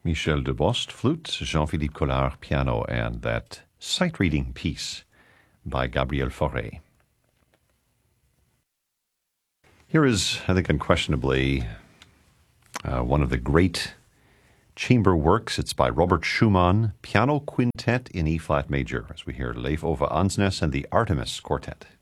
Michel Debost, flute, Jean-Philippe Collard, piano, and that sight-reading piece by Gabriel Fauré. Here is, I think, unquestionably one of the great chamber works. It's by Robert Schumann, Piano Quintet in E-flat major, as we hear Leif Ove Ansnes and the Artemis Quartet.